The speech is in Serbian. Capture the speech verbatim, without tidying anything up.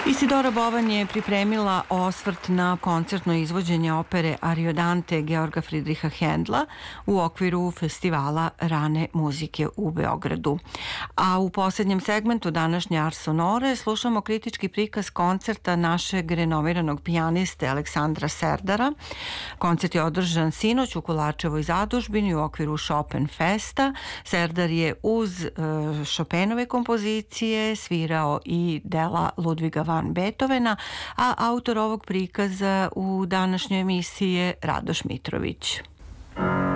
Isidora Boban je pripremila osvrt na koncertno izvođenje opere Ariodante Georga Fridriha Hendla u okviru festivala rane muzike u Beogradu. A u posljednjem segmentu današnje Ars Sonore slušamo kritički prikaz koncerta našeg renomiranog pijaniste Aleksandra Serdara. Koncert je održan sinoć u Kolarčevoj zadužbini u okviru Chopin Festa. Serdar je uz uh, Chopinove kompozicije svirao i dela Ludviga van Beethovena, a autor ovog prikaza u današnjoj emisiji je Radoš Mitrović.